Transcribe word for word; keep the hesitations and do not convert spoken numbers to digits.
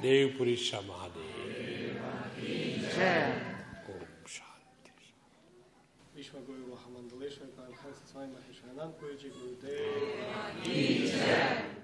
देवपुरी महादेव। ओम शांति। विश्व गुरु महामंडलेश्वर परमहंस स्वामी महेश्वरानंद पुरी जी गुरुदेव।